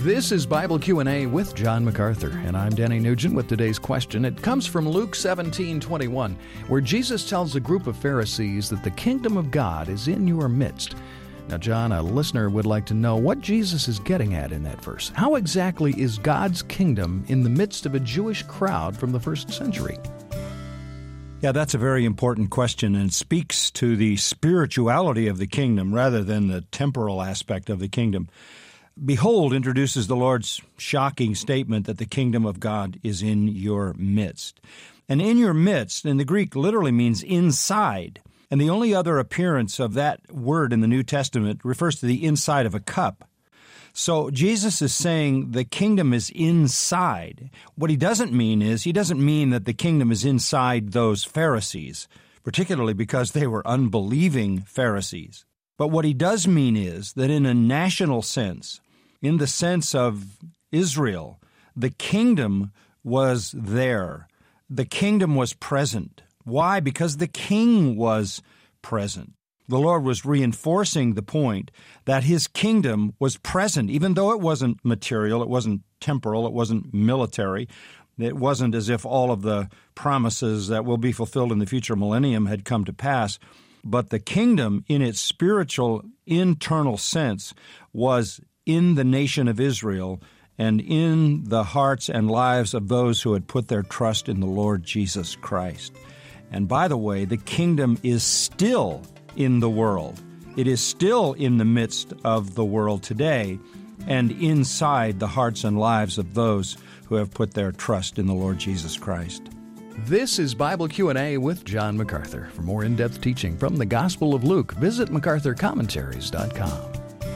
This is Bible Q&A with John MacArthur, and I'm Danny Nugent with today's question. It comes from Luke 17:21, where Jesus tells a group of Pharisees that the kingdom of God is in your midst. Now, John, a listener would like to know what Jesus is getting at in that verse. How exactly is God's kingdom in the midst of a Jewish crowd from the first century? Yeah, that's a very important question and speaks to the spirituality of the kingdom rather than the temporal aspect of the kingdom. Behold introduces the Lord's shocking statement that the kingdom of God is in your midst. And in your midst, in the Greek, literally means inside. And the only other appearance of that word in the New Testament refers to the inside of a cup. So Jesus is saying the kingdom is inside. What he doesn't mean is, he doesn't mean that the kingdom is inside those Pharisees, particularly because they were unbelieving Pharisees. But what he does mean is that in a national sense, in the sense of Israel, the kingdom was there. The kingdom was present. Why? Because the king was present. The Lord was reinforcing the point that his kingdom was present, even though it wasn't material, it wasn't temporal, it wasn't military. It wasn't as if all of the promises that will be fulfilled in the future millennium had come to pass. But the kingdom, in its spiritual, internal sense, was in the nation of Israel and in the hearts and lives of those who had put their trust in the Lord Jesus Christ. And by the way, the kingdom is still in the world. It is still in the midst of the world today and inside the hearts and lives of those who have put their trust in the Lord Jesus Christ. This is Bible Q&A with John MacArthur. For more in-depth teaching from the Gospel of Luke, visit MacArthurCommentaries.com.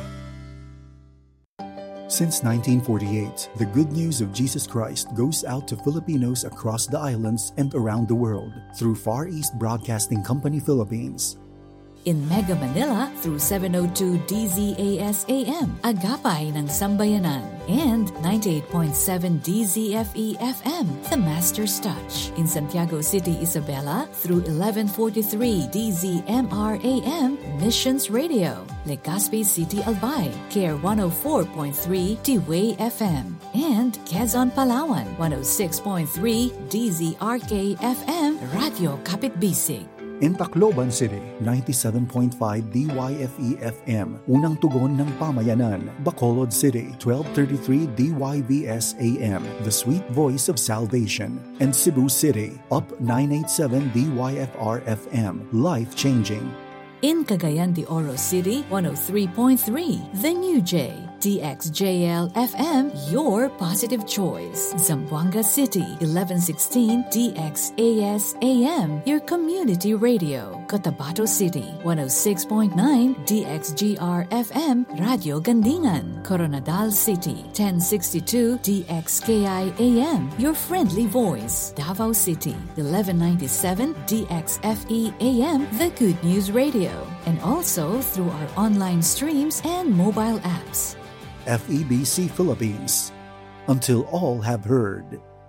Since 1948, the good news of Jesus Christ goes out to Filipinos across the islands and around the world through Far East Broadcasting Company Philippines. In Mega Manila through 702 DZAS AM, Agapay ng Sambayanan, and 98.7 DZFE FM, The Master's Touch. In Santiago City, Isabela through 1143 DZMR AM, Missions Radio. Legazpi City, Albay, KR 104.3 T-Way FM. And Quezon, Palawan, 106.3 DZRK FM, Radio Kapitbisig. In Tacloban City, 97.5 DYFE FM, Unang Tugon ng Pamayanan. Bacolod City, 1233 DYVS AM, The Sweet Voice of Salvation. And Cebu City, Up 987 DYFR FM, Life Changing. In Cagayan de Oro City, 103.3 The New J, DXJL FM, your positive choice. Zamboanga City, 1116 DXAS AM, your community radio. Cotabato City, 106.9 DXGR FM, Radio Gandingan. Coronadal City, 1062 DXKI AM, your friendly voice. Davao City, 1197 DXFE AM, the Good News Radio. And also through our online streams and mobile apps. FEBC Philippines. Until all have heard.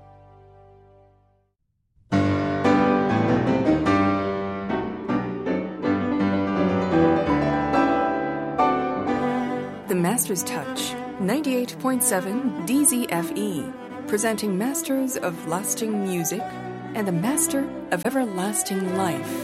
The Master's Touch, 98.7 DZFE, presenting Masters of Lasting Music and the Master of Everlasting Life.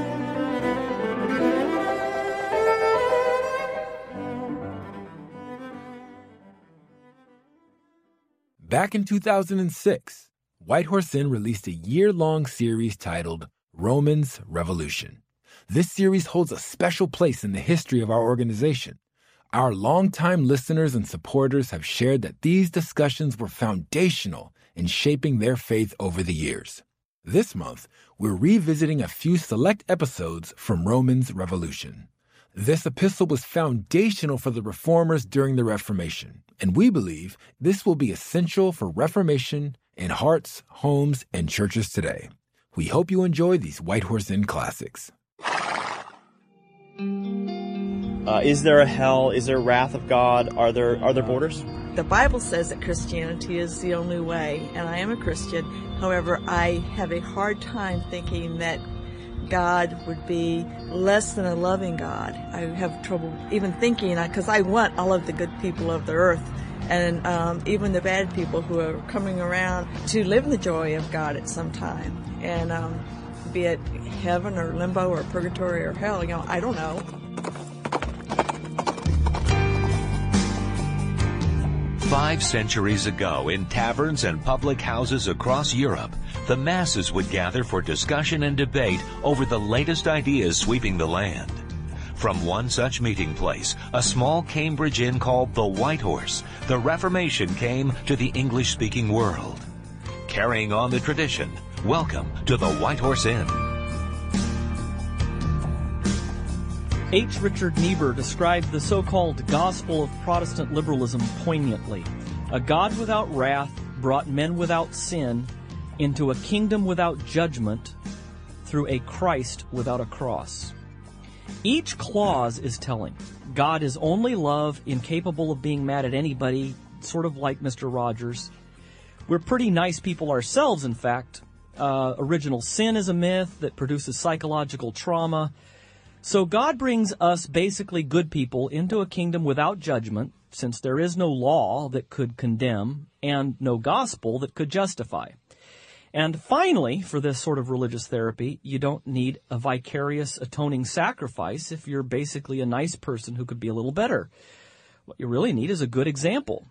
Back in 2006, Whitehorse Inn released a year-long series titled Romans Revolution. This series holds a special place in the history of our organization. Our longtime listeners and supporters have shared that these discussions were foundational in shaping their faith over the years. This month, we're revisiting a few select episodes from Romans Revolution. This epistle was foundational for the Reformers during the Reformation, and we believe this will be essential for Reformation in hearts, homes, and churches today. We hope you enjoy these Whitehorse Inn classics. Is there a hell? Is there wrath of God? Are there borders? The Bible says that Christianity is the only way, and I am a Christian. However, I have a hard time thinking that God would be less than a loving God. I have trouble even thinking, because I want all of the good people of the earth and even the bad people who are coming around to live in the joy of God at some time. And be it heaven or limbo or purgatory or hell, I don't know. Five centuries ago, in taverns and public houses across Europe, the masses would gather for discussion and debate over the latest ideas sweeping the land. From one such meeting place, a small Cambridge inn called the White Horse, the Reformation came to the English-speaking world. Carrying on the tradition, welcome to the White Horse Inn. H. Richard Niebuhr described the so-called gospel of Protestant liberalism poignantly. A God without wrath brought men without sin into a kingdom without judgment through a Christ without a cross. Each clause is telling. God is only love, incapable of being mad at anybody, sort of like Mr. Rogers. We're pretty nice people ourselves, in fact. Original sin is a myth that produces psychological trauma. So God brings us basically good people into a kingdom without judgment, since there is no law that could condemn and no gospel that could justify. And finally, for this sort of religious therapy, you don't need a vicarious atoning sacrifice if you're basically a nice person who could be a little better. What you really need is a good example.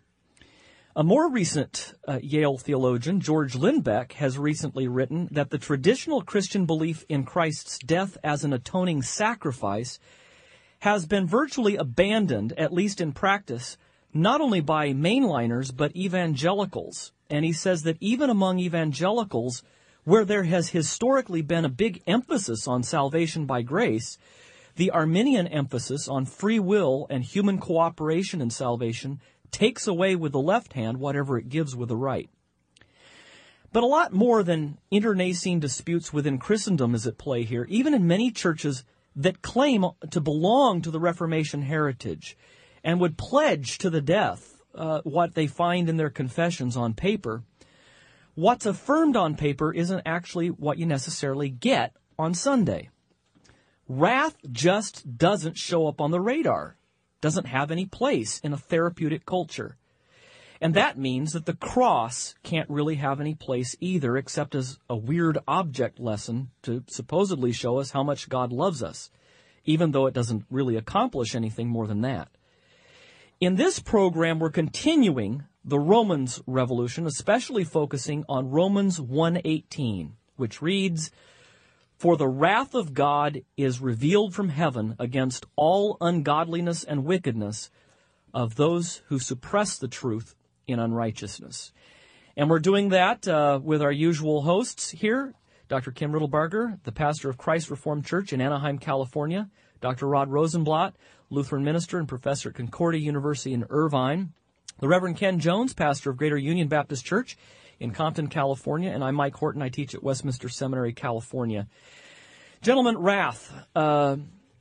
A more recent Yale theologian, George Lindbeck, has recently written that the traditional Christian belief in Christ's death as an atoning sacrifice has been virtually abandoned, at least in practice, not only by mainliners, but evangelicals. And he says that even among evangelicals, where there has historically been a big emphasis on salvation by grace, the Arminian emphasis on free will and human cooperation in salvation takes away with the left hand whatever it gives with the right. But a lot more than internecine disputes within Christendom is at play here, even in many churches that claim to belong to the Reformation heritage and would pledge to the death what they find in their confessions on paper. What's affirmed on paper isn't actually what you necessarily get on Sunday. Wrath just doesn't show up on the radar, doesn't have any place in a therapeutic culture. And that means that the cross can't really have any place either, except as a weird object lesson to supposedly show us how much God loves us, even though it doesn't really accomplish anything more than that. In this program, we're continuing the Romans Revolution, especially focusing on Romans 1:18, which reads, "For the wrath of God is revealed from heaven against all ungodliness and wickedness of those who suppress the truth in unrighteousness." And we're doing that with our usual hosts here, Dr. Kim Riddlebarger, the pastor of Christ Reformed Church in Anaheim, California, Dr. Rod Rosenblatt, Lutheran minister and professor at Concordia University in Irvine, the Reverend Ken Jones, pastor of Greater Union Baptist Church in Compton, California, and I'm Mike Horton. I teach at Westminster Seminary, California. Gentlemen, wrath, a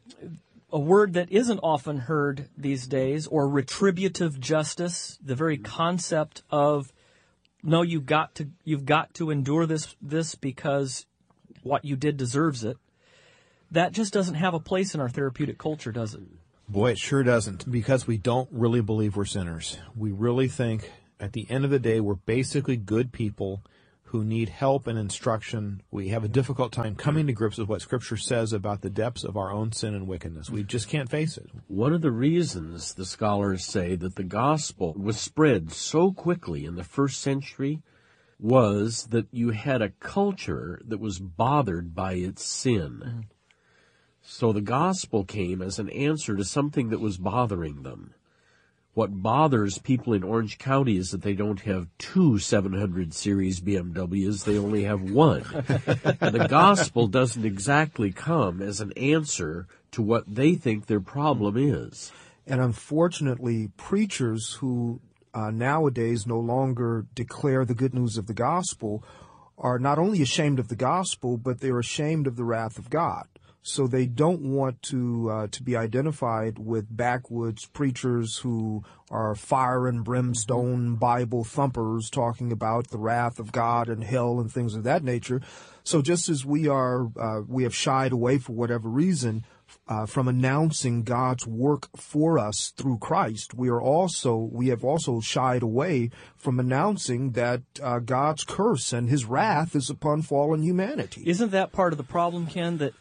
word that isn't often heard these days, or retributive justice, the very concept of, no, you've got to endure this because what you did deserves it. That just doesn't have a place in our therapeutic culture, does it? Boy, it sure doesn't, because we don't really believe we're sinners. We really think at the end of the day we're basically good people who need help and instruction. We have a difficult time coming to grips with what Scripture says about the depths of our own sin and wickedness. We just can't face it. One of the reasons the scholars say that the gospel was spread so quickly in the first century was that you had a culture that was bothered by its sin. So the gospel came as an answer to something that was bothering them. What bothers people in Orange County is that they don't have two 700 series BMWs, they only have one. And the gospel doesn't exactly come as an answer to what they think their problem is. And unfortunately, preachers who nowadays no longer declare the good news of the gospel are not only ashamed of the gospel, but they're ashamed of the wrath of God. So they don't want to be identified with backwoods preachers who are fire and brimstone Bible thumpers talking about the wrath of God and hell and things of that nature. So just as we have shied away for whatever reason from announcing God's work for us through Christ, we have also shied away from announcing that God's curse and His wrath is upon fallen humanity. Isn't that part of the problem, Ken? That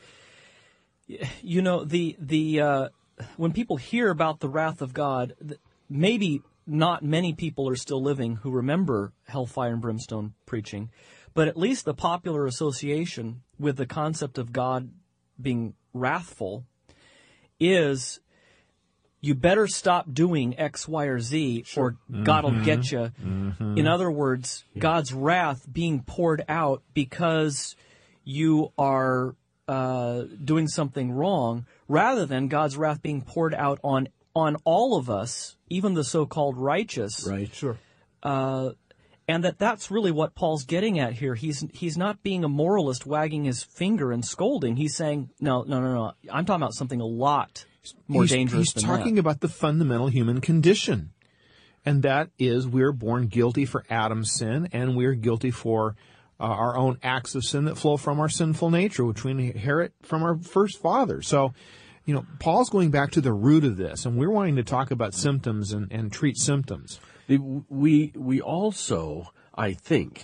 when people hear about the wrath of God, maybe not many people are still living who remember hellfire and brimstone preaching, but at least the popular association with the concept of God being wrathful is you better stop doing X, Y, or Z, or God will get you. Mm-hmm. In other words, God's wrath being poured out because you are doing something wrong, rather than God's wrath being poured out on all of us, even the so-called righteous. Right. Sure. And that's really what Paul's getting at here. He's not being a moralist wagging his finger and scolding. He's saying, no. I'm talking about something a lot more dangerous than that. He's talking about the fundamental human condition. And that is, we're born guilty for Adam's sin, and we're guilty for our own acts of sin that flow from our sinful nature, which we inherit from our first father. So, Paul's going back to the root of this, and we're wanting to talk about symptoms and treat symptoms. We also, I think,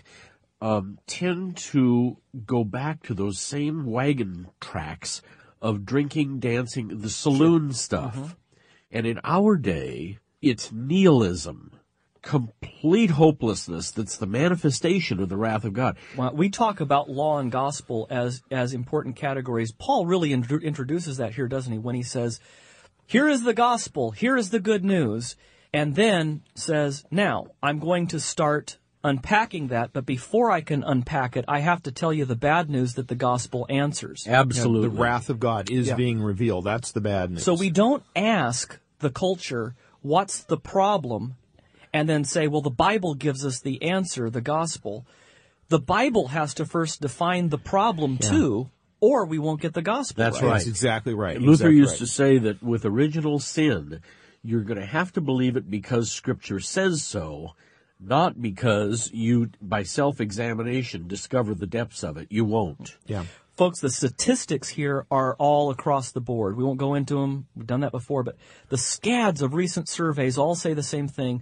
tend to go back to those same wagon tracks of drinking, dancing, the saloon stuff. Mm-hmm. And in our day, it's nihilism, complete hopelessness that's the manifestation of the wrath of God. Well, we talk about law and gospel as important categories. Paul really introduces that here, doesn't he, when he says, here is the gospel, here is the good news, and then says, now, I'm going to start unpacking that, but before I can unpack it, I have to tell you the bad news that the gospel answers. Absolutely. The wrath of God is being revealed. That's the bad news. So we don't ask the culture, what's the problem, and then say, well, the Bible gives us the answer, the gospel. The Bible has to first define the problem too, or we won't get the gospel. That's right. That's exactly right. Luther used to say that with original sin, you're going to have to believe it because Scripture says so, not because you, by self-examination, discover the depths of it. You won't. Yeah. Folks, the statistics here are all across the board. We won't go into them. We've done that before. But the scads of recent surveys all say the same thing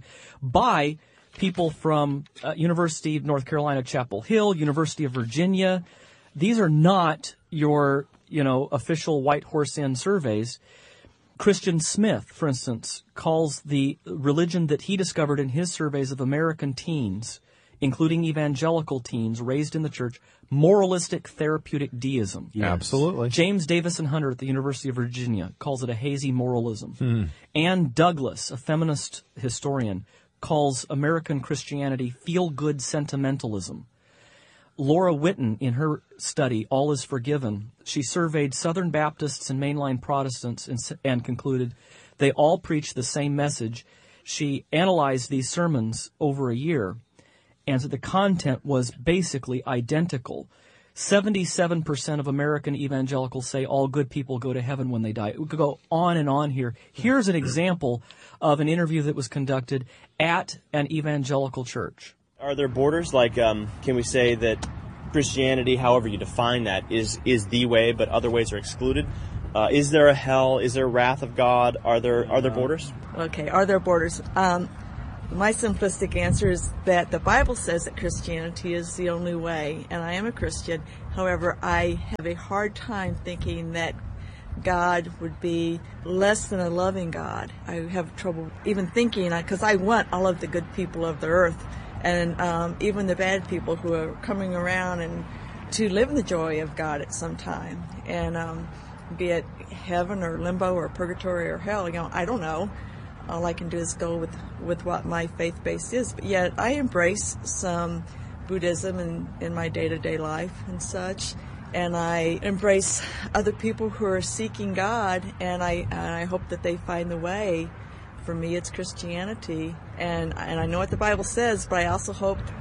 by people from University of North Carolina, Chapel Hill, University of Virginia. These are not your, official White Horse Inn surveys. Christian Smith, for instance, calls the religion that he discovered in his surveys of American teens, including evangelical teens raised in the church, moralistic therapeutic deism. Yes. Absolutely. James Davison Hunter at the University of Virginia calls it a hazy moralism. Ann Douglas, a feminist historian, calls American Christianity feel-good sentimentalism. Laura Whitten, in her study, All is Forgiven, she surveyed Southern Baptists and mainline Protestants and concluded they all preach the same message. She analyzed these sermons over a year, and so the content was basically identical. 77% of American evangelicals say all good people go to heaven when they die. We could go on and on here. Here's an example of an interview that was conducted at an evangelical church. Are there borders? Like, can we say that Christianity, however you define that, is the way, but other ways are excluded? Is there a hell? Is there wrath of God? Are there borders? Okay, are there borders? My simplistic answer is that the Bible says that Christianity is the only way, and I am a Christian. However, I have a hard time thinking that God would be less than a loving God. I have trouble even thinking, because I want all of the good people of the earth, and even the bad people who are coming around and to live in the joy of God at some time, and be it heaven or limbo or purgatory or hell. I don't know. All I can do is go with what my faith base is. But yet I embrace some Buddhism in my day-to-day life and such. And I embrace other people who are seeking God, and I hope that they find the way. For me, it's Christianity. And I know what the Bible says, but I also hope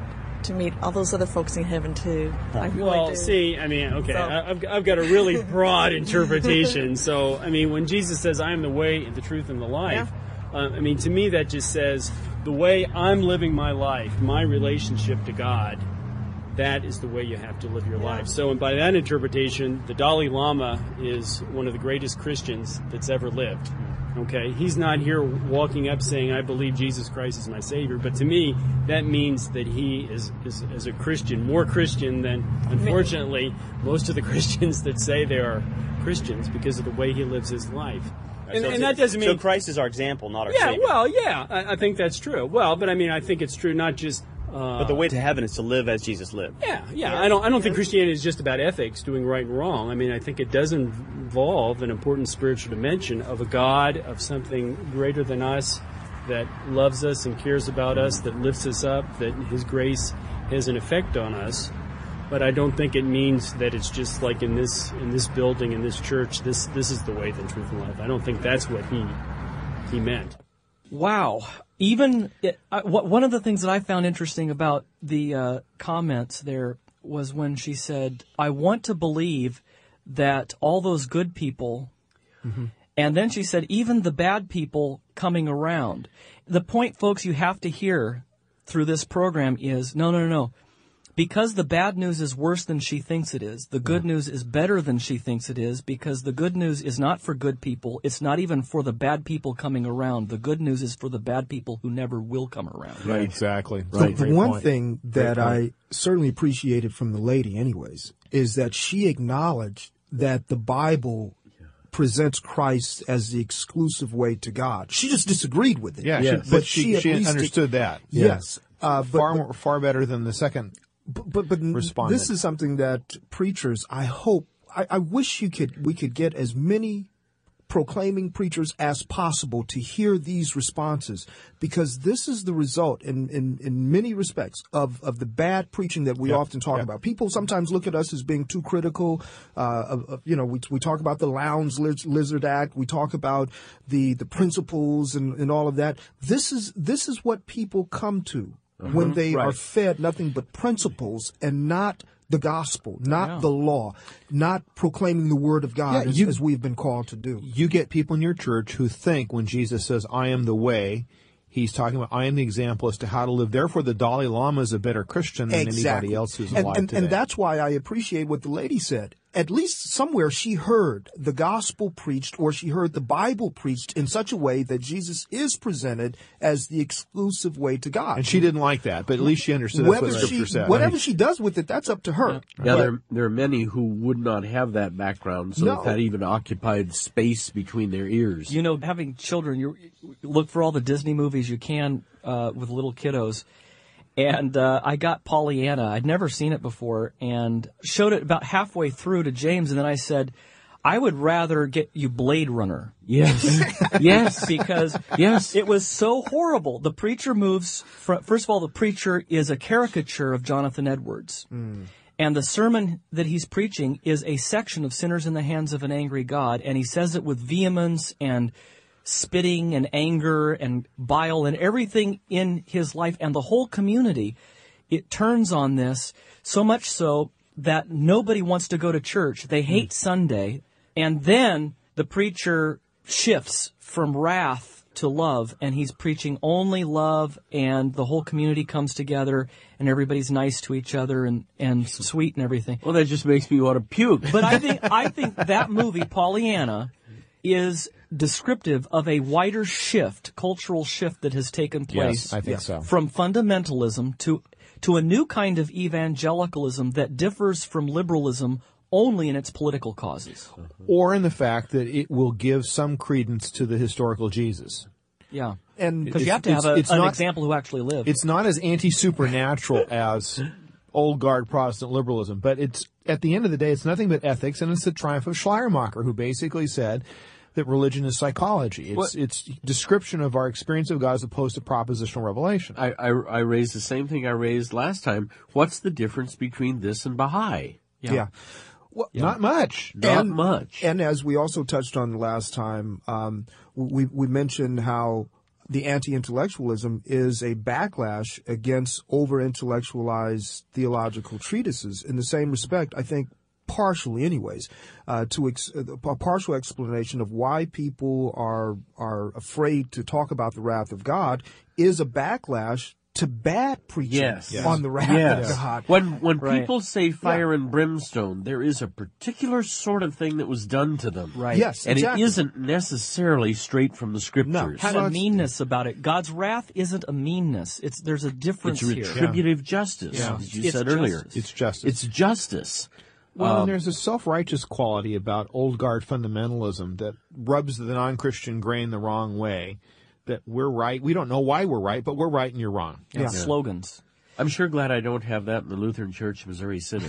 to meet all those other folks in heaven too. I really Well, do. see, I mean, okay, So- I've got a really broad interpretation. So, I mean, when Jesus says, "I am the way, the truth, and the life," I mean, to me, that just says the way I'm living my life, my relationship to God, that is the way you have to live your life. So, and by that interpretation, the Dalai Lama is one of the greatest Christians that's ever lived. Okay, he's not here walking up saying, "I believe Jesus Christ is my Savior," but to me, that means that he is a Christian, more Christian than, unfortunately, most of the Christians that say they are Christians because of the way he lives his life. And that doesn't mean... So Christ is our example, not our Yeah, Savior. well, yeah, I think that's true. Well, but I mean, I think it's true not just... but the way to heaven is to live as Jesus lived. Yeah. I don't think Christianity is just about ethics, doing right and wrong. I mean, I think it does involve an important spiritual dimension of a God, of something greater than us, that loves us and cares about us, that lifts us up, that His grace has an effect on us. But I don't think it means that it's just like in this building, in this church, this is the way, the truth, and life. I don't think that's what he meant. Wow. Even one of the things that I found interesting about the comments there was when she said, "I want to believe that all those good people," and then she said, "even the bad people coming around." The point, folks, you have to hear through this program is, no. Because the bad news is worse than she thinks it is, the good news is better than she thinks it is, because the good news is not for good people. It's not even for the bad people coming around. The good news is for the bad people who never will come around. Right, exactly. Right. The one thing that I certainly appreciated from the lady anyways is that she acknowledged that the Bible presents Christ as the exclusive way to God. She just disagreed with it. Yeah, but she at least understood that. Yes. Far better than the second But respondent. This is something that preachers, I wish we could get as many proclaiming preachers as possible to hear these responses, because this is the result in many respects of the bad preaching that we often talk about. People sometimes look at us as being too critical. We talk about the Lowndes Lizard Act. We talk about the principles and all of that. This is what people come to when they are fed nothing but principles and not the gospel, not the law, not proclaiming the word of God as we've been called to do. You get people in your church who think when Jesus says, "I am the way," he's talking about, "I am the example as to how to live." Therefore, the Dalai Lama is a better Christian than anybody else who's alive today. And that's why I appreciate what the lady said. At least somewhere she heard the gospel preached, or she heard the Bible preached in such a way that Jesus is presented as the exclusive way to God. And she didn't like that, but at least she understood that's what Scripture said. Whatever she does with it, that's up to her. Yeah, there are many who would not have that background, so that even occupied space between their ears. You know, having children, you look for all the Disney movies you can with little kiddos. And I got Pollyanna. I'd never seen it before, and showed it about halfway through to James, and then I said, "I would rather get you Blade Runner." Yes. Yes. Because it was so horrible. The preacher moves, first of all, the preacher is a caricature of Jonathan Edwards. And the sermon that he's preaching is a section of sinners in the hands of an angry God, and he says it with vehemence and spitting and anger and bile and everything in his life, and the whole community, it turns on this, so much so that nobody wants to go to church. They hate Sunday, and then the preacher shifts from wrath to love, and he's preaching only love, and the whole community comes together, and everybody's nice to each other and sweet and everything. Well, that just makes me want to puke. But I think that movie, Pollyanna, is descriptive of a wider shift, cultural shift that has taken place. Yes, I think so. From fundamentalism to a new kind of evangelicalism that differs from liberalism only in its political causes. Or in the fact that it will give some credence to the historical Jesus. Yeah. And because you have to have an example who actually lived. It's not as anti-supernatural as old guard Protestant liberalism, but it's, at the end of the day, it's nothing but ethics, and it's the triumph of Schleiermacher, who basically said that religion is psychology. It's description of our experience of God as opposed to propositional revelation. I raised the same thing I raised last time. What's the difference between this and Baha'i? Yeah. Well, not much. Not much. And as we also touched on last time, we mentioned how the anti-intellectualism is a backlash against over-intellectualized theological treatises. In the same respect, I think, partially anyways, a partial explanation of why people are afraid to talk about the wrath of God is a backlash to bad preaching on the wrath of God. When people say fire and brimstone, there is a particular sort of thing that was done to them. Right. Yes, and exactly. it isn't necessarily straight from the Scriptures. There's a meanness about it. God's wrath isn't a meanness. There's a difference here. It's retributive justice, as you said earlier. It's justice. It's justice. Well, and there's a self-righteous quality about old guard fundamentalism that rubs the non-Christian grain the wrong way. That we're right. We don't know why we're right, but we're right and you're wrong. Slogans. I'm sure glad I don't have that in the Lutheran Church Missouri Synod.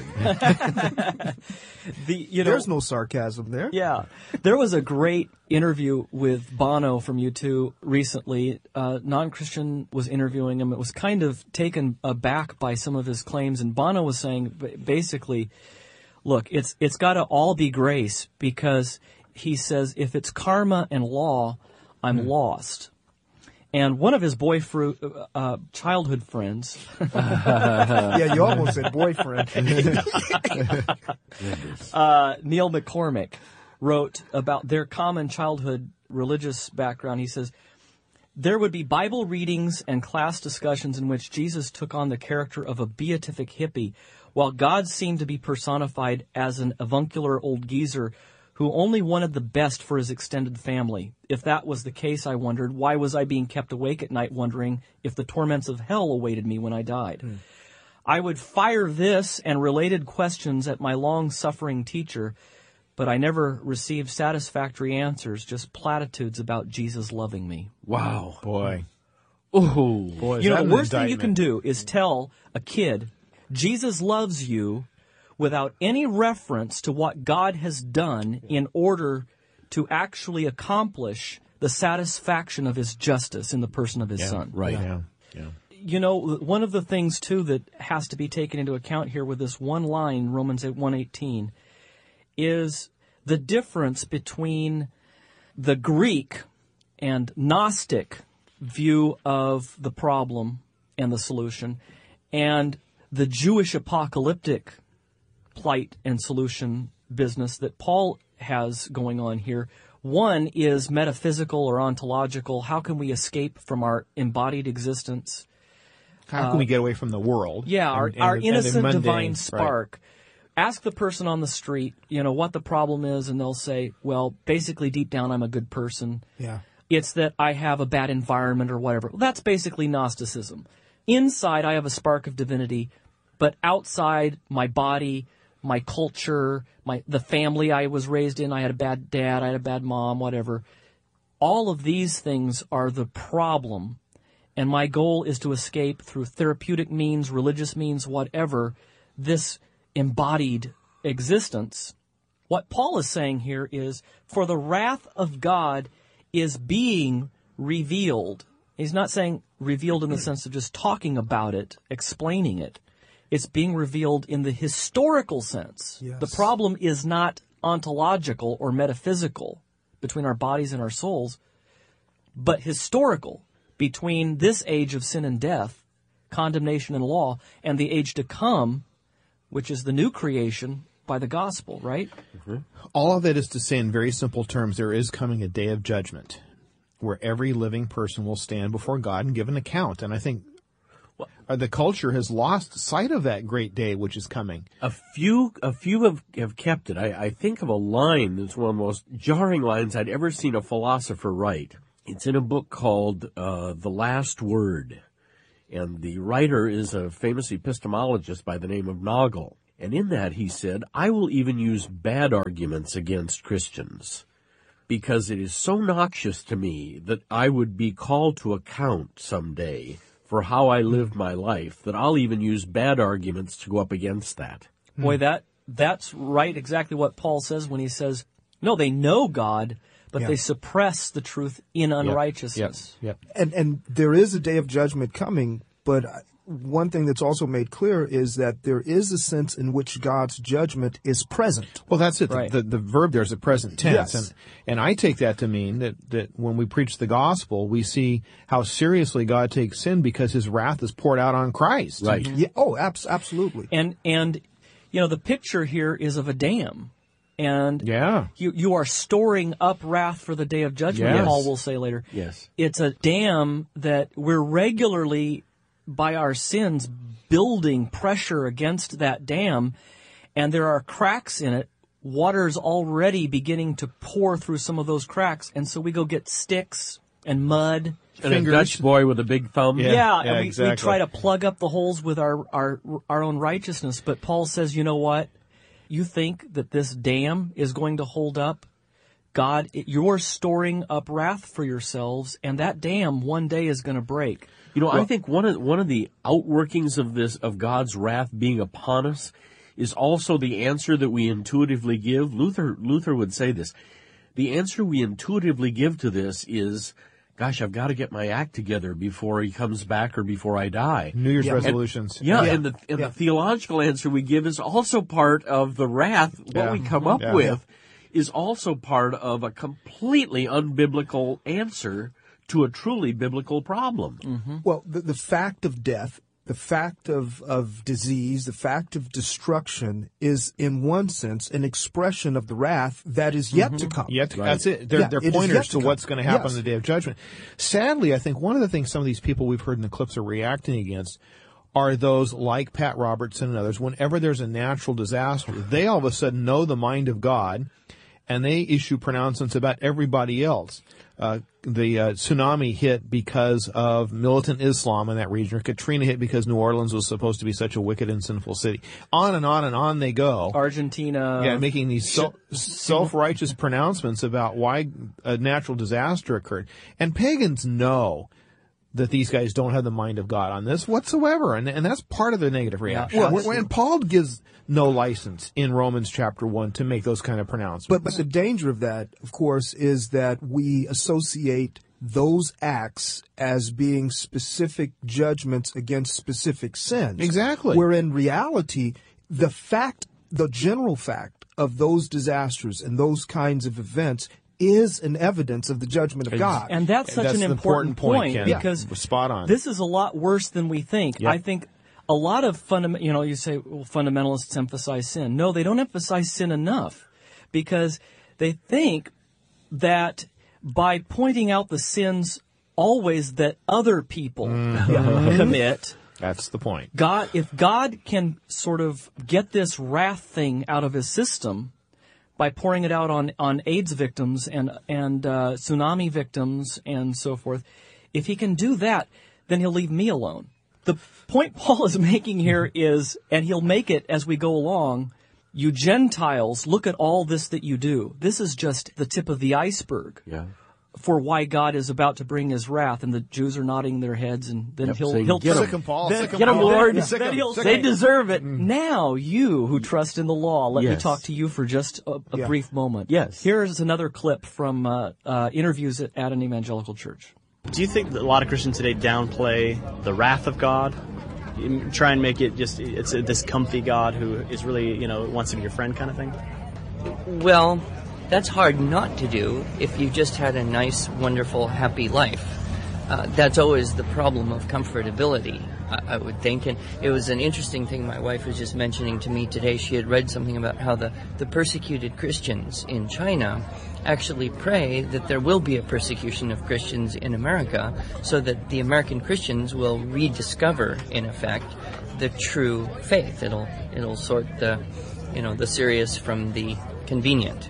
There's no sarcasm there. Yeah. There was a great interview with Bono from U2 recently. Non-Christian was interviewing him. It was kind of taken aback by some of his claims, and Bono was saying basically, look, it's got to all be grace, because he says if it's karma and law, I'm lost. And one of his childhood friends. Yeah, you almost said boyfriend. Neil McCormick wrote about their common childhood religious background. He says, there would be Bible readings and class discussions in which Jesus took on the character of a beatific hippie, while God seemed to be personified as an avuncular old geezer who only wanted the best for his extended family. If that was the case, I wondered, why was I being kept awake at night wondering if the torments of hell awaited me when I died? I would fire this and related questions at my long-suffering teacher, but I never received satisfactory answers, just platitudes about Jesus loving me. Wow. Boy. Ooh. Boy, the worst thing you can do is tell a kid, Jesus loves you, without any reference to what God has done in order to actually accomplish the satisfaction of his justice in the person of his Son. Right. Yeah. One of the things, too, that has to be taken into account here with this one line, Romans 1:18, is the difference between the Greek and Gnostic view of the problem and the solution, and the Jewish apocalyptic plight and solution business that Paul has going on here. One is metaphysical or ontological. How can we escape from our embodied existence? How can we get away from the world? Yeah, our innocent mundane, divine spark. Right. Ask the person on the street, what the problem is, and they'll say, well, basically deep down I'm a good person. Yeah. It's that I have a bad environment or whatever. Well, that's basically Gnosticism. Inside I have a spark of divinity, but outside my body, my culture, the family I was raised in, I had a bad dad, I had a bad mom, whatever. All of these things are the problem, and my goal is to escape through therapeutic means, religious means, whatever, this embodied existence. What Paul is saying here is, for the wrath of God is being revealed. He's not saying revealed in the sense of just talking about it, explaining it. It's being revealed in the historical sense. Yes. The problem is not ontological or metaphysical between our bodies and our souls, but historical between this age of sin and death, condemnation and law, and the age to come, which is the new creation by the gospel, right? Mm-hmm. All of that is to say, in very simple terms, there is coming a day of judgment where every living person will stand before God and give an account. And I think the culture has lost sight of that great day which is coming. A few have kept it. I think of a line that's one of the most jarring lines I'd ever seen a philosopher write. It's in a book called The Last Word, and the writer is a famous epistemologist by the name of Nagel. And in that he said, I will even use bad arguments against Christians, because it is so noxious to me that I would be called to account someday for how I lived my life, that I'll even use bad arguments to go up against that. Boy, that's right, exactly what Paul says when he says, no, they know God, but they suppress the truth in unrighteousness. Yep. And there is a day of judgment coming, but one thing that's also made clear is that there is a sense in which God's judgment is present. Well, that's it. Right. The verb there is a present tense. Yes. And I take that to mean that when we preach the gospel, we see how seriously God takes sin because his wrath is poured out on Christ. Right. Yeah. Oh, absolutely. And the picture here is of a dam. And you are storing up wrath for the day of judgment, Paul will say later. Yes. It's a dam that we're regularly, by our sins, building pressure against that dam, and there are cracks in it. Water's already beginning to pour through some of those cracks, and so we go get sticks and mud. And a Dutch boy with a big thumb. And we try to plug up the holes with our own righteousness, but Paul says, you know what? You think that this dam is going to hold up? God, you're storing up wrath for yourselves, and that dam one day is going to break. You know, I think one of the outworkings of this, of God's wrath being upon us, is also the answer that we intuitively give. Luther would say this. The answer we intuitively give to this is, gosh, I've got to get my act together before he comes back or before I die. New Year's resolutions. And the theological answer we give is also part of the wrath. What we come up with is also part of a completely unbiblical answer to a truly biblical problem. Mm-hmm. Well, the fact of death, the fact of disease, the fact of destruction is, in one sense, an expression of the wrath that is yet to come. That's it. They're pointers to what's going to happen on the day of judgment. Sadly, I think one of the things some of these people we've heard in the clips are reacting against are those like Pat Robertson and others. Whenever there's a natural disaster, they all of a sudden know the mind of God, and they issue pronouncements about everybody else. The tsunami hit because of militant Islam in that region. Or Katrina hit because New Orleans was supposed to be such a wicked and sinful city. On and on and on they go. Argentina. Making these self-righteous pronouncements about why a natural disaster occurred. And pagans know that these guys don't have the mind of God on this whatsoever. And that's part of the negative reaction. And Paul gives no license in Romans chapter 1 to make those kind of pronouncements. But the danger of that, of course, is that we associate those acts as being specific judgments against specific sins. Exactly. Where in reality, the general fact of those disasters and those kinds of events is an evidence of the judgment of God. And that's such an important point because spot on. This is a lot worse than we think. I think a lot of you say, well, fundamentalists emphasize sin. No, they don't emphasize sin enough because they think that by pointing out the sins always that other people commit. That's the point. If God can sort of get this wrath thing out of his system by pouring it out on AIDS victims and tsunami victims and so forth, if he can do that, then he'll leave me alone. The point Paul is making here is, and he'll make it as we go along, you Gentiles, look at all this that you do. This is just the tip of the iceberg for why God is about to bring his wrath. And the Jews are nodding their heads, and then he'll sick him, Paul. Get Sick him, Lord. Then He'll say, they deserve it. Now, you who trust in the law, let me talk to you for just a brief moment. Yes. Here's another clip from interviews at an evangelical church. Do you think that a lot of Christians today downplay the wrath of God? You try and make it just, it's this comfy God who is really, wants to be your friend kind of thing? Well, that's hard not to do if you just had a nice, wonderful, happy life. That's always the problem of comfortability, I would think. And it was an interesting thing my wife was just mentioning to me today. She had read something about how the persecuted Christians in China actually pray that there will be a persecution of Christians in America so that the American Christians will rediscover, in effect, the true faith. It'll sort the serious from the convenient.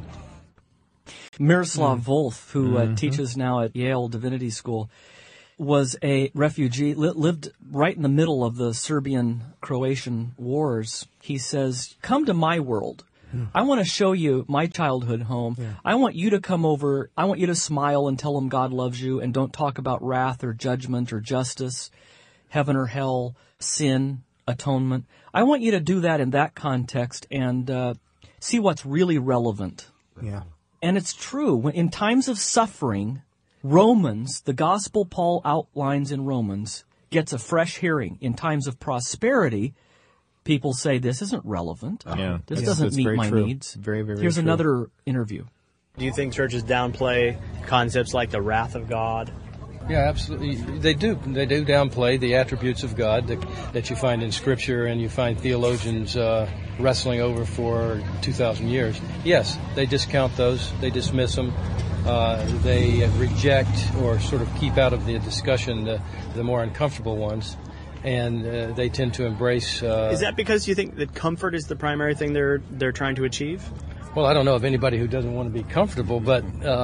Miroslav Volf, who teaches now at Yale Divinity School, was a refugee, lived right in the middle of the Serbian-Croatian wars. He says, come to my world. I want to show you my childhood home. I want you to come over. I want you to smile and tell them God loves you and don't talk about wrath or judgment or justice, heaven or hell, sin, atonement. I want you to do that in that context and see what's really relevant. Yeah. And it's true. In times of suffering, Romans, the gospel Paul outlines in Romans, gets a fresh hearing. In times of prosperity, people say, this isn't relevant. This doesn't meet my needs. Very, very Here's true. another interview. Do you think churches downplay concepts like the wrath of God? Yeah, absolutely. They do. They do downplay the attributes of God that you find in Scripture and you find theologians wrestling over for 2,000 years. Yes, they discount those. They dismiss them. They reject or sort of keep out of the discussion the more uncomfortable ones. And they tend to embrace... Is that because you think that comfort is the primary thing they're trying to achieve? Well, I don't know of anybody who doesn't want to be comfortable, but,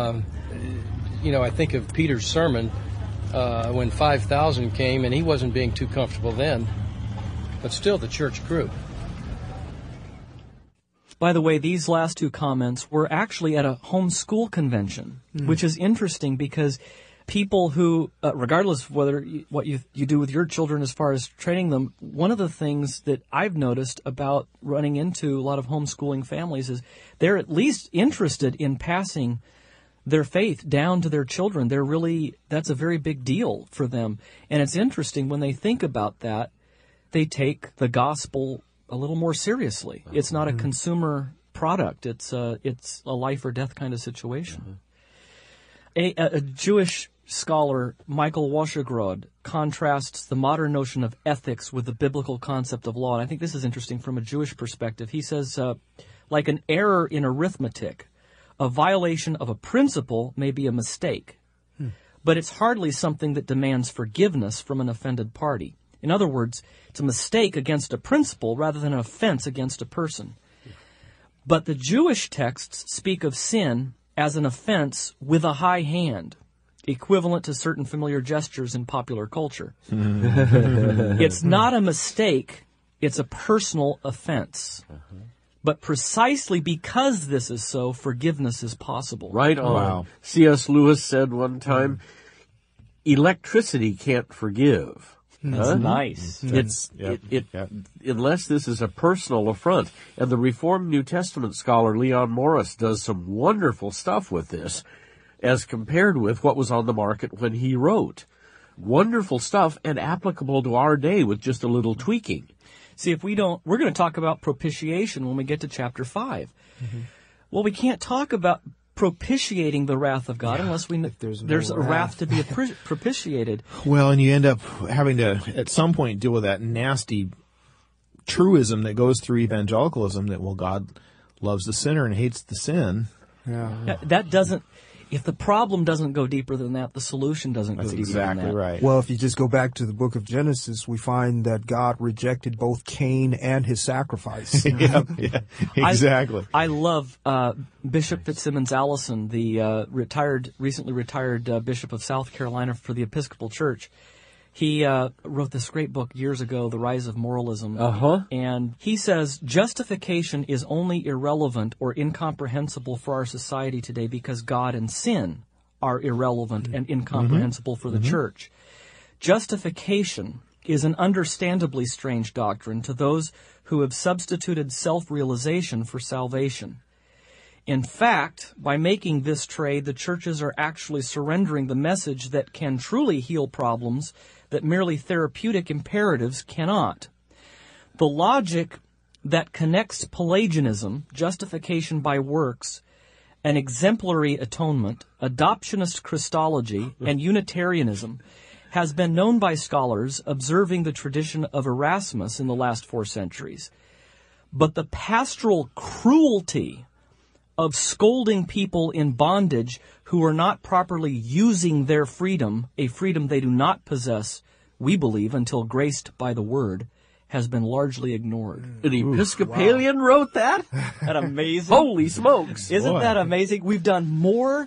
I think of Peter's sermon when 5,000 came, and he wasn't being too comfortable then, but still the church grew. By the way, these last two comments were actually at a homeschool convention, which is interesting because people who, regardless of what you do with your children as far as training them, one of the things that I've noticed about running into a lot of homeschooling families is they're at least interested in passing their faith down to their children. That's a very big deal for them. And it's interesting when they think about that, they take the gospel a little more seriously. It's not a consumer product. It's a life or death kind of situation. A Jewish scholar, Michael Wassergrod, contrasts the modern notion of ethics with the biblical concept of law. And I think this is interesting from a Jewish perspective. He says, like an error in arithmetic, a violation of a principle may be a mistake, but it's hardly something that demands forgiveness from an offended party. In other words, it's a mistake against a principle rather than an offense against a person. But the Jewish texts speak of sin as an offense with a high hand, equivalent to certain familiar gestures in popular culture. It's not a mistake, it's a personal offense. But precisely because this is so, forgiveness is possible. Right on. Wow. C.S. Lewis said one time, electricity can't forgive. That's nice. Unless this is a personal affront. And the Reformed New Testament scholar Leon Morris does some wonderful stuff with this as compared with what was on the market when he wrote. Wonderful stuff and applicable to our day with just a little tweaking. See, we're going to talk about propitiation when we get to chapter 5. Well, we can't talk about propitiating the wrath of God unless there's a wrath to be propitiated. Well, and you end up having to, at some point, deal with that nasty truism that goes through evangelicalism that, well, God loves the sinner and hates the sin. That doesn't... If the problem doesn't go deeper than that, the solution doesn't go deeper than that. That's exactly right. Well, if you just go back to the book of Genesis, we find that God rejected both Cain and his sacrifice. Exactly. I love Bishop Fitzsimmons Allison, the recently retired Bishop of South Carolina for the Episcopal Church. He wrote this great book years ago, The Rise of Moralism. And he says, justification is only irrelevant or incomprehensible for our society today because God and sin are irrelevant and incomprehensible for the church. Justification is an understandably strange doctrine to those who have substituted self-realization for salvation. In fact, by making this trade, the churches are actually surrendering the message that can truly heal problems that merely therapeutic imperatives cannot. The logic that connects Pelagianism, justification by works, an exemplary atonement, adoptionist Christology, and Unitarianism has been known by scholars observing the tradition of Erasmus in the last 4 centuries. But the pastoral cruelty of scolding people in bondage who are not properly using their freedom, a freedom they do not possess, we believe, until graced by the Word, has been largely ignored. An Episcopalian wrote that? Isn't that amazing? Holy smokes. Isn't that amazing? We've done more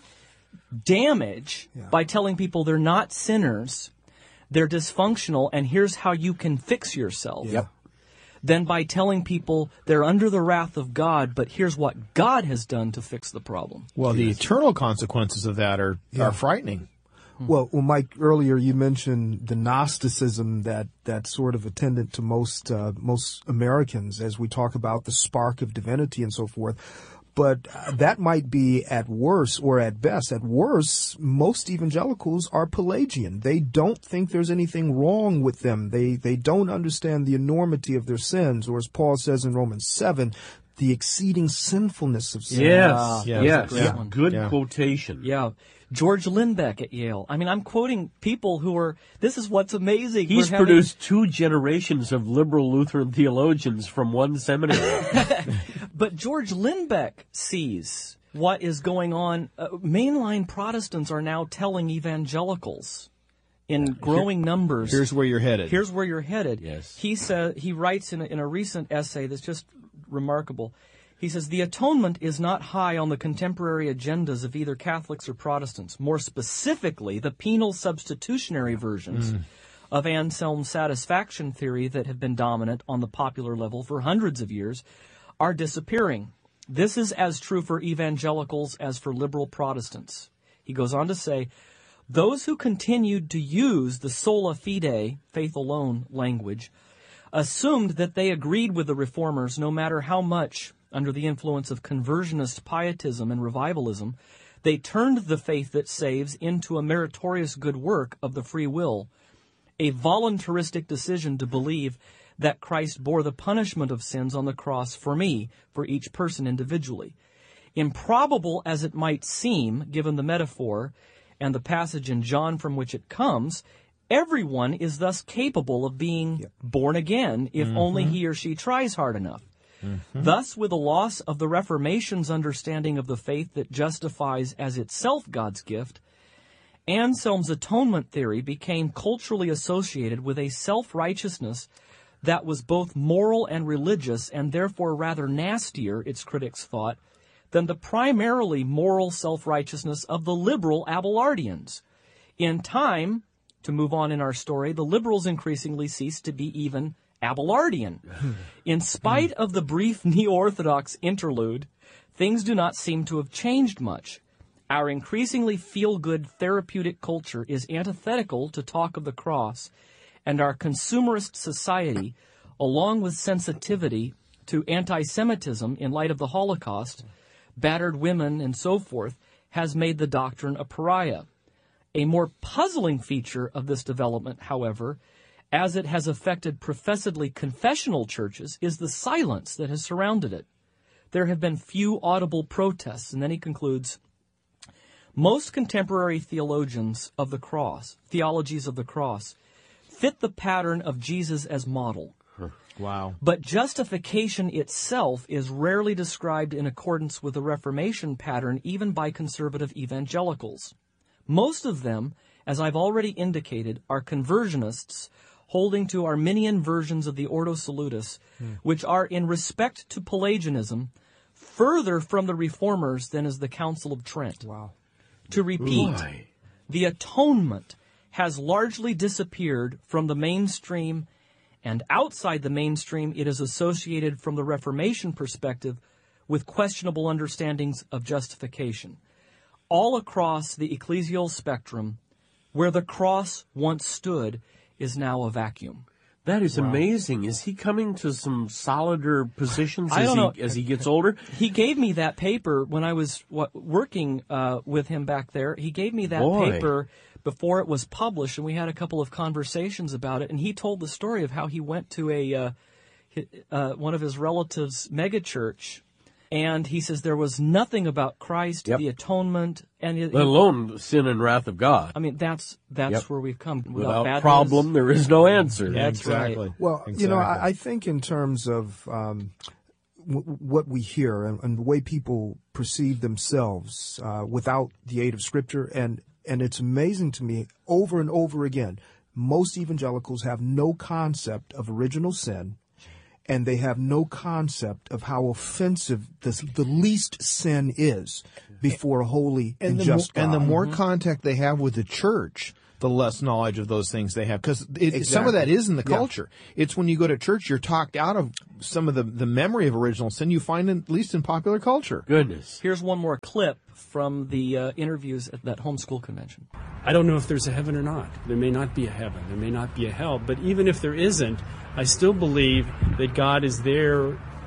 damage by telling people they're not sinners, they're dysfunctional, and here's how you can fix yourself. Than by telling people they're under the wrath of God, but here's what God has done to fix the problem. Well, the eternal consequences of that are frightening. Well, Mike, earlier you mentioned the Gnosticism that's sort of attendant to most Americans as we talk about the spark of divinity and so forth. But that might be at worst or at best. At worst, most evangelicals are Pelagian. They don't think there's anything wrong with them. They don't understand the enormity of their sins, or as Paul says in Romans 7, the exceeding sinfulness of sin. Yes. Good quotation. Yeah. George Lindbeck at Yale. I mean, I'm quoting people who are, this is what's amazing. He's produced 2 generations of liberal Lutheran theologians from one seminary. But George Lindbeck sees what is going on. Mainline Protestants are now telling evangelicals in growing numbers. Here's where you're headed. Here's where you're headed. Yes. He writes in a recent essay that's just remarkable. He says, the atonement is not high on the contemporary agendas of either Catholics or Protestants. More specifically, the penal substitutionary versions of Anselm's satisfaction theory that have been dominant on the popular level for hundreds of years are disappearing. This is as true for evangelicals as for liberal Protestants. He goes on to say, those who continued to use the sola fide, faith alone, language, assumed that they agreed with the Reformers no matter how much, under the influence of conversionist pietism and revivalism, they turned the faith that saves into a meritorious good work of the free will, a voluntaristic decision to believe that Christ bore the punishment of sins on the cross for me, for each person individually. Improbable as it might seem, given the metaphor and the passage in John from which it comes, everyone is thus capable of being born again if only he or she tries hard enough. Thus, with the loss of the Reformation's understanding of the faith that justifies as itself God's gift, Anselm's atonement theory became culturally associated with a self-righteousness that was both moral and religious, and therefore rather nastier, its critics thought, than the primarily moral self-righteousness of the liberal Abelardians. In time, to move on in our story, the liberals increasingly ceased to be even Abelardian. In spite of the brief neo-Orthodox interlude, things do not seem to have changed much. Our increasingly feel-good therapeutic culture is antithetical to talk of the cross, and our consumerist society, along with sensitivity to anti-Semitism in light of the Holocaust, battered women, and so forth, has made the doctrine a pariah. A more puzzling feature of this development, however, as it has affected professedly confessional churches, is the silence that has surrounded it. There have been few audible protests, and then he concludes, most contemporary theologies of the cross, fit the pattern of Jesus as model. Wow. But justification itself is rarely described in accordance with the Reformation pattern, even by conservative evangelicals. Most of them, as I've already indicated, are conversionists holding to Arminian versions of the Ordo Salutis, which are, in respect to Pelagianism, further from the Reformers than is the Council of Trent. Wow. To repeat, the atonement has largely disappeared from the mainstream, and outside the mainstream it is associated from the Reformation perspective with questionable understandings of justification. All across the ecclesial spectrum, where the cross once stood is now a vacuum. That is amazing. Is he coming to some solider positions as he gets older? He gave me that paper when I was working with him back there. He gave me that paper before it was published, and we had a couple of conversations about it. And he told the story of how he went to one of his relatives' megachurch, and he says there was nothing about Christ, the atonement, and let alone sin and wrath of God. I mean, that's where we've come. Without problem, there is no answer. That's exactly. Right. Well, I think in terms of what we hear and the way people perceive themselves without the aid of Scripture, and it's amazing to me over and over again, most evangelicals have no concept of original sin, and they have no concept of how offensive the least sin is before a holy and just God. And the more contact they have with the church, the less knowledge of those things they have. Because some of that is in the culture. It's when you go to church, you're talked out of some of the memory of original sin you find, at least in popular culture. Goodness. Here's one more clip from the interviews at that homeschool convention. I don't know if there's a heaven or not. There may not be a heaven. There may not be a hell. But even if there isn't, I still believe that God is there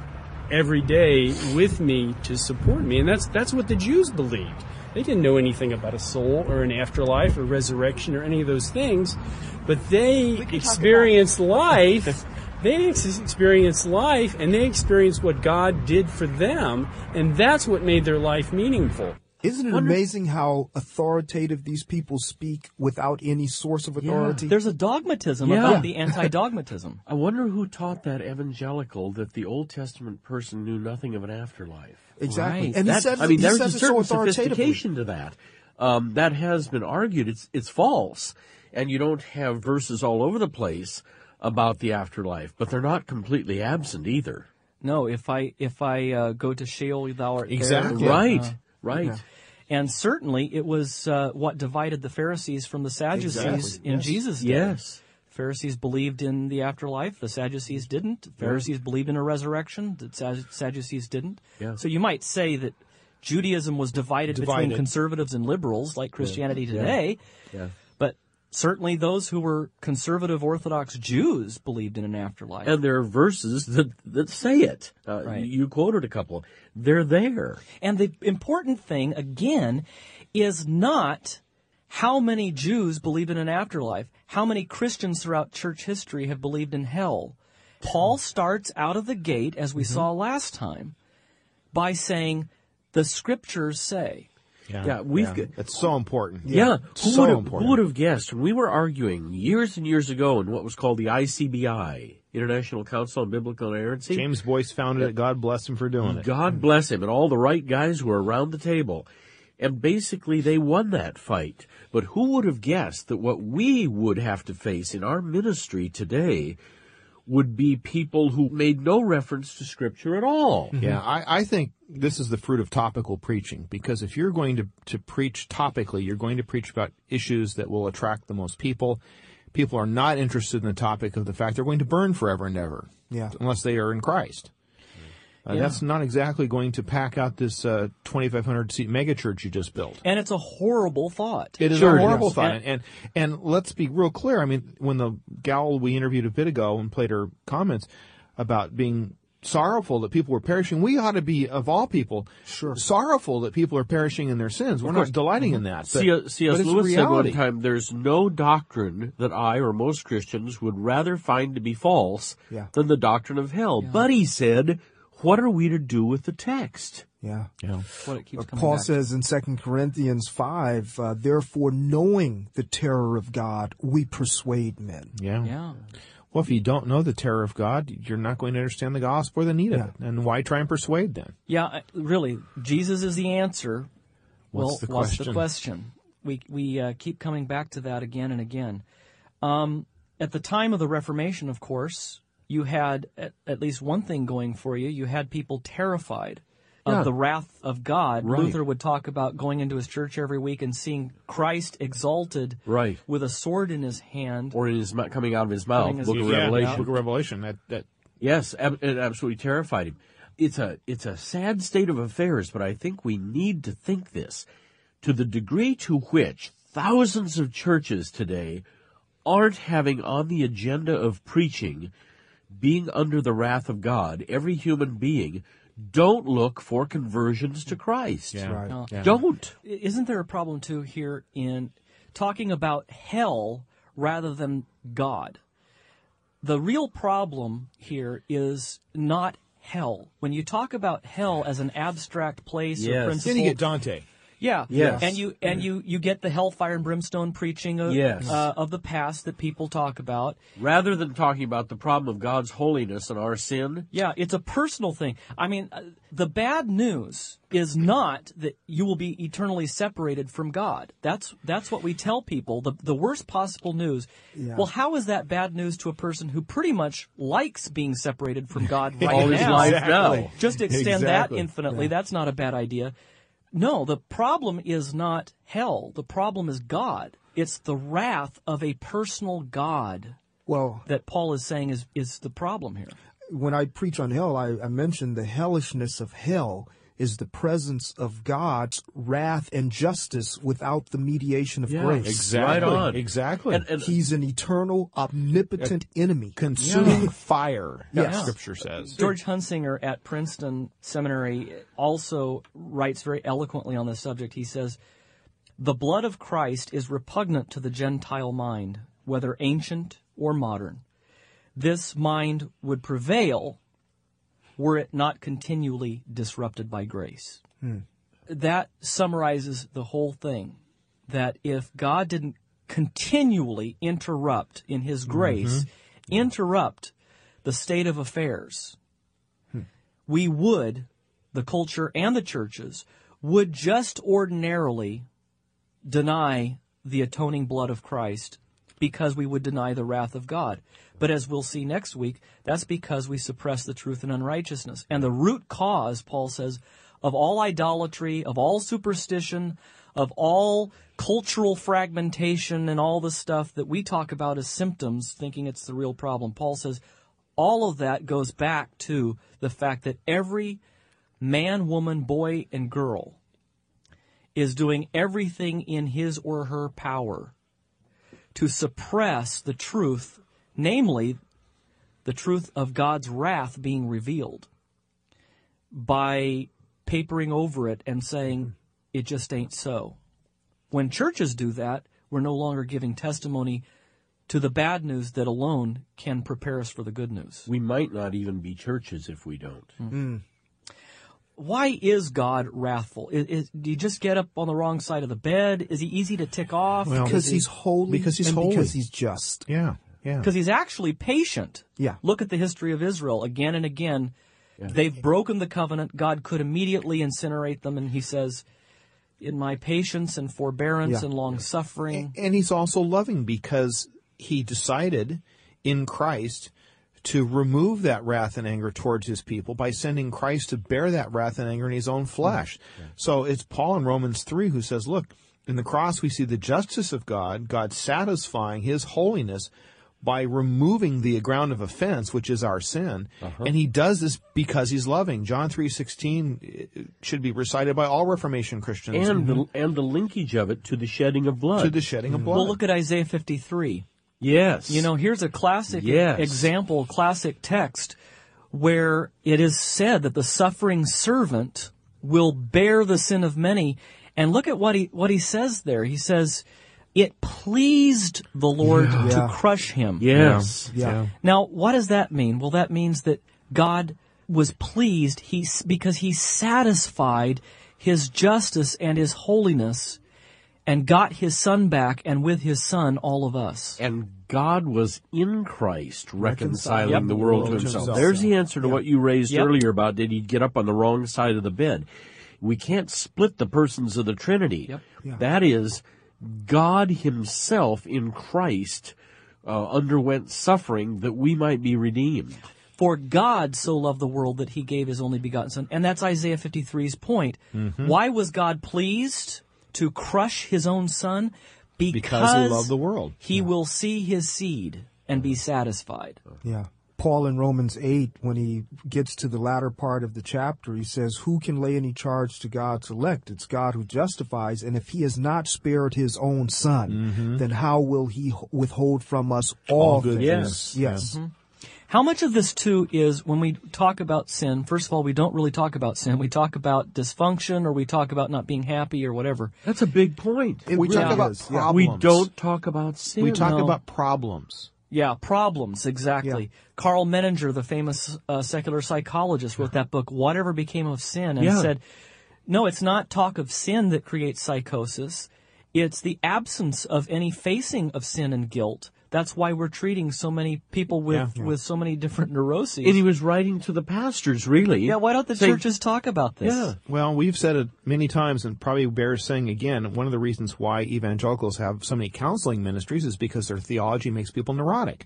every day with me to support me. And that's what the Jews believed. They didn't know anything about a soul or an afterlife or resurrection or any of those things, but they experienced life. They experienced life, and they experienced what God did for them, and that's what made their life meaningful. Isn't it amazing how authoritative these people speak without any source of authority? Yeah. There's a dogmatism about the anti-dogmatism. I wonder who taught that evangelical that the Old Testament person knew nothing of an afterlife. Exactly. Right. And there's a certain sophistication to that. That has been argued. It's false. And you don't have verses all over the place about the afterlife, but they're not completely absent either. No, if I go to Sheol, thou art exactly there. Right. Yeah. And certainly it was what divided the Pharisees from the Sadducees in Jesus' day. Yes. Pharisees believed in the afterlife. The Sadducees didn't. Pharisees believed in a resurrection. The Sadducees didn't. Yeah. So you might say that Judaism was divided between conservatives and liberals, like Christianity today. Yeah. But certainly those who were conservative Orthodox Jews believed in an afterlife. And there are verses that say it. Right. You quoted a couple. They're there. And the important thing, again, is not how many Jews believe in an afterlife. How many Christians throughout church history have believed in hell? Paul starts out of the gate, as we saw last time, by saying, the Scriptures say. It's so important. Who would have guessed? When we were arguing years and years ago in what was called the ICBI, International Council on Biblical Inerrancy. James Boyce founded it. God bless him for doing it. God bless him, and all the right guys were around the table. And basically they won that fight. But who would have guessed that what we would have to face in our ministry today would be people who made no reference to Scripture at all? Yeah, I think this is the fruit of topical preaching, because if you're going to preach topically, you're going to preach about issues that will attract the most people. People are not interested in the topic of the fact they're going to burn forever and ever, unless they are in Christ. That's not exactly going to pack out this 2,500-seat megachurch you just built. And it's a horrible thought. It is a horrible thought. And let's be real clear. I mean, when the gal we interviewed a bit ago and played her comments about being sorrowful that people were perishing, we ought to be, of all people, sorrowful that people are perishing in their sins. We're not delighting in that. C.S. Lewis said one time, there's no doctrine that I or most Christians would rather find to be false than the doctrine of hell. Yeah. But he said, what are we to do with the text? What it keeps coming Paul back says in 2 Corinthians 5, therefore knowing the terror of God, we persuade men. Yeah. Well, if you don't know the terror of God, you're not going to understand the gospel or the need of it. And why try and persuade then? Yeah, really, Jesus is the answer. What's the question? We keep coming back to that again and again. At the time of the Reformation, of course, you had at least one thing going for you. You had people terrified of the wrath of God. Right. Luther would talk about going into his church every week and seeing Christ exalted with a sword in his hand. Or coming out of his mouth. Book of Revelation. Book of Revelation. Yes, it absolutely terrified him. It's a sad state of affairs, but I think we need to think this. To the degree to which thousands of churches today aren't having on the agenda of preaching being under the wrath of God, every human being, don't look for conversions to Christ. Don't. Isn't there a problem, too, here in talking about hell rather than God? The real problem here is not hell. When you talk about hell as an abstract place or principle... Then you get Dante. Yeah, yes. and you get the hellfire and brimstone preaching of the past that people talk about. Rather than talking about the problem of God's holiness and our sin. Yeah, it's a personal thing. I mean, the bad news is not that you will be eternally separated from God. That's what we tell people. The worst possible news. Yeah. Well, how is that bad news to a person who pretty much likes being separated from God right all now? His life now. Just extend that infinitely. Yeah. That's not a bad idea. No, the problem is not hell. The problem is God. It's the wrath of a personal God that Paul is saying is the problem here. When I preach on hell, I mention the hellishness of hell is the presence of God's wrath and justice without the mediation of grace. Exactly. Right on. Exactly. And He's an eternal, omnipotent enemy. Consuming fire, Scripture says. George Hunsinger at Princeton Seminary also writes very eloquently on this subject. He says, "The blood of Christ is repugnant to the Gentile mind, whether ancient or modern. This mind would prevail were it not continually disrupted by grace." That summarizes the whole thing, that if God didn't continually interrupt in His grace, interrupt the state of affairs, we would, the culture and the churches, would just ordinarily deny the atoning blood of Christ because we would deny the wrath of God. But as we'll see next week, that's because we suppress the truth in unrighteousness. And the root cause, Paul says, of all idolatry, of all superstition, of all cultural fragmentation and all the stuff that we talk about as symptoms, thinking it's the real problem, Paul says all of that goes back to the fact that every man, woman, boy, and girl is doing everything in his or her power to suppress the truth, namely the truth of God's wrath being revealed, by papering over it and saying, it just ain't so. When churches do that, we're no longer giving testimony to the bad news that alone can prepare us for the good news. We might not even be churches if we don't. Why is God wrathful? Do you just get up on the wrong side of the bed? Is He easy to tick off? Well, because He's holy. Because He's holy. Because He's just. Yeah. Because He's actually patient. Yeah. Look at the history of Israel again and again. Yeah. They've broken the covenant. God could immediately incinerate them, and He says, in my patience and forbearance and long-suffering. And He's also loving because He decided in Christ to remove that wrath and anger towards His people by sending Christ to bear that wrath and anger in His own flesh. So it's Paul in Romans 3 who says, look, in the cross we see the justice of God, God satisfying His holiness by removing the ground of offense, which is our sin. And He does this because He's loving. John 3:16 should be recited by all Reformation Christians. And the linkage of it to the shedding of blood. To the shedding of blood. Well, look at Isaiah 53. Yes. You know, here's a classic example, classic text, where it is said that the suffering servant will bear the sin of many. And look at what he says there. He says, it pleased the Lord to crush him. Yes. Now, what does that mean? Well, that means that God was pleased because He satisfied His justice and His holiness and got His Son back, and with His Son, all of us. And God was in Christ reconciling the world to Himself. There's the answer to what you raised earlier about did He get up on the wrong side of the bed. We can't split the persons of the Trinity. That is, God Himself in Christ underwent suffering that we might be redeemed. For God so loved the world that He gave His only begotten Son. And that's Isaiah 53's point. Why was God pleased to crush His own Son? Because He loved the world. He will see His seed and be satisfied. Yeah. Paul in Romans 8, when he gets to the latter part of the chapter, he says, who can lay any charge to God's elect? It's God who justifies. And if He has not spared His own Son, then how will He withhold from us all things? Yes. How much of this, too, is when we talk about sin, first of all, we don't really talk about sin. We talk about dysfunction, or we talk about not being happy or whatever. That's a big point. We talk about problems. We don't talk about sin. We talk about problems. Yeah, problems, exactly. Yeah. Carl Menninger, the famous secular psychologist, wrote that book, Whatever Became of Sin, and said, no, it's not talk of sin that creates psychosis. It's the absence of any facing of sin and guilt. That's why we're treating so many people with so many different neuroses. And he was writing to the pastors, really. Yeah, why don't the churches talk about this? Yeah. Well, we've said it many times, and probably bears saying again, one of the reasons why evangelicals have so many counseling ministries is because their theology makes people neurotic.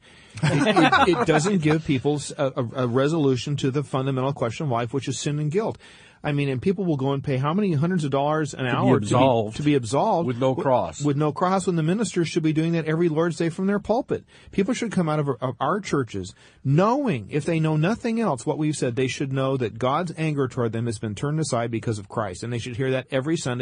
It doesn't give people a resolution to the fundamental question of life, which is sin and guilt. I mean, and people will go and pay how many hundreds of dollars an hour to be absolved with no cross. With no cross, when the ministers should be doing that every Lord's Day from their pulpit. People should come out of our churches knowing, if they know nothing else, what we've said, they should know that God's anger toward them has been turned aside because of Christ. And they should hear that every Sunday